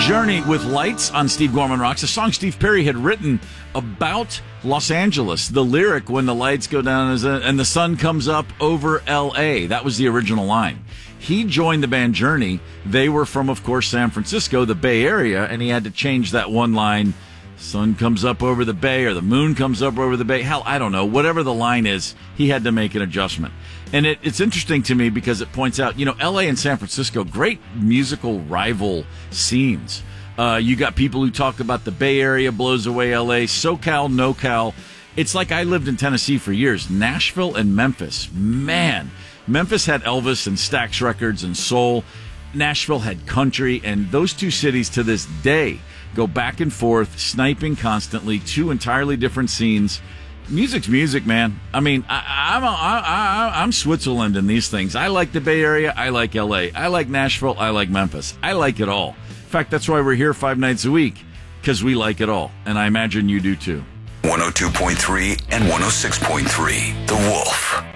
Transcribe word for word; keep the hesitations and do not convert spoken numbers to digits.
Journey with Lights on Steve Gorman Rocks, a song Steve Perry had written about Los Angeles. The lyric, when the lights go down and the sun comes up over L A, that was the original line. He joined the band Journey. They were from, of course, San Francisco, the Bay Area, and he had to change that one line, sun comes up over the bay, or the moon comes up over the bay. Hell, I don't know. Whatever the line is, he had to make an adjustment. And it, it's interesting to me because it points out, you know, L A and San Francisco, great musical rival scenes. Uh, you got people who talk about the Bay Area blows away L A, SoCal, NoCal. It's like I lived in Tennessee for years. Nashville and Memphis, man. Memphis had Elvis and Stax Records and soul. Nashville had country, and those two cities to this day go back and forth, sniping constantly, two entirely different scenes. Music's music, man. I mean, I, I'm a, I, I, I'm Switzerland in these things. I like the Bay Area. I like L A. I like Nashville. I like Memphis. I like it all. In fact, that's why we're here five nights a week, because we like it all, and I imagine you do too. one oh two point three and one oh six point three, The Wolf.